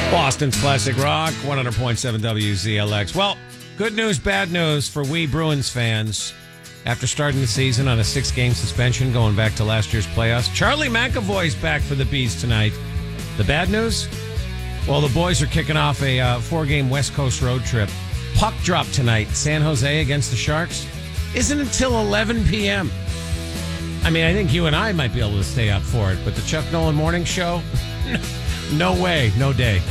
Boston's Classic Rock, 100.7 WZLX. Well, good news, bad news for we Bruins fans. After starting the season on a 6-game suspension going back to last year's playoffs, Charlie McAvoy's back for the Bees tonight. The bad news? Well, the boys are kicking off a 4-game West Coast road trip. Puck drop tonight, San Jose against the Sharks. Isn't until 11 p.m. I mean, I think you and I might be able to stay up for it, but the Chuck Nolan Morning Show? No way, no day.